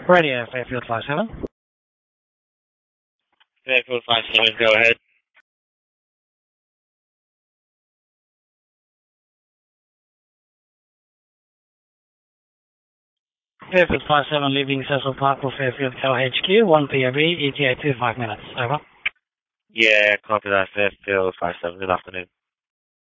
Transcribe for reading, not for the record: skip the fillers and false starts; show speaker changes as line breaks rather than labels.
Radio Fairfield 57.
Fairfield 57, go ahead.
Fairfield 57 leaving Cecil Park for Fairfield LHQ, 1 POB, ETA 25 minutes. Over.
Yeah, copy that, Fairfield 57, good afternoon.